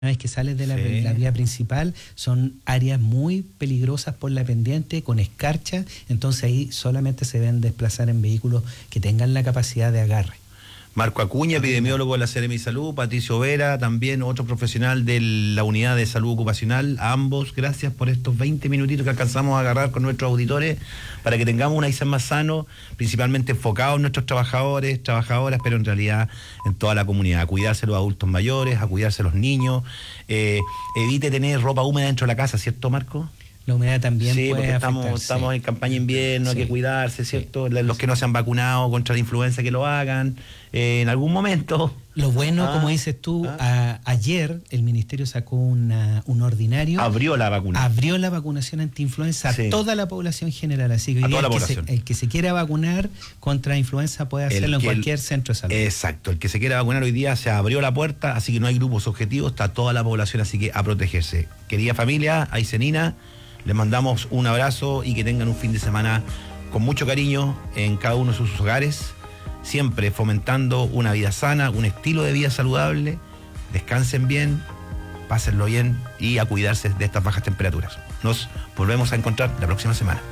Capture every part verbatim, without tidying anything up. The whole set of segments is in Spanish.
Una vez que sales de la, Sí. la vía principal, son áreas muy peligrosas por la pendiente, con escarcha, entonces ahí solamente se deben desplazar en vehículos que tengan la capacidad de agarre. Marco Acuña, epidemiólogo de la Seremi Salud, Patricio Vera, también otro profesional de la Unidad de Salud Ocupacional. A ambos, gracias por estos veinte minutitos que alcanzamos a agarrar con nuestros auditores para que tengamos un Aysén más sano, principalmente enfocado en nuestros trabajadores, trabajadoras, pero en realidad en toda la comunidad. A cuidarse los adultos mayores, a cuidarse los niños. Eh, evite tener ropa húmeda dentro de la casa, ¿cierto, Marco? La humedad también sí, puede porque estamos, afectar, estamos sí. en campaña invierno, Sí. hay que cuidarse, ¿cierto? Sí. Los que no se han vacunado contra la influenza, que lo hagan eh, en algún momento. Lo bueno, Ah, como dices tú, ah. a, ayer el ministerio sacó una, un ordinario. Abrió la vacuna. Abrió la vacunación antiinfluenza Sí. a toda la población general. Así que A hoy día toda la el, que se, población. el que se quiera vacunar contra influenza puede El hacerlo en que cualquier el- centro de salud. Exacto, el que se quiera vacunar hoy día se abrió la puerta, así que no hay grupos objetivos, está toda la población, así que a protegerse. Querida familia aysenina, les mandamos un abrazo y que tengan un fin de semana con mucho cariño en cada uno de sus hogares, siempre fomentando una vida sana, un estilo de vida saludable. Descansen bien, pásenlo bien y a cuidarse de estas bajas temperaturas. Nos volvemos a encontrar la próxima semana.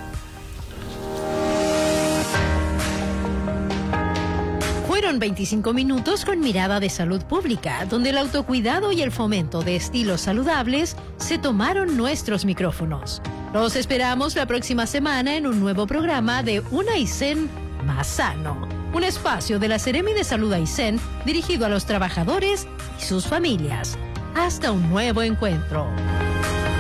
Fueron veinticinco minutos con mirada de salud pública, donde el autocuidado y el fomento de estilos saludables se tomaron nuestros micrófonos. Los esperamos la próxima semana en un nuevo programa de Un Aysén más sano, un espacio de la Seremi de Salud Aysén dirigido a los trabajadores y sus familias. Hasta un nuevo encuentro.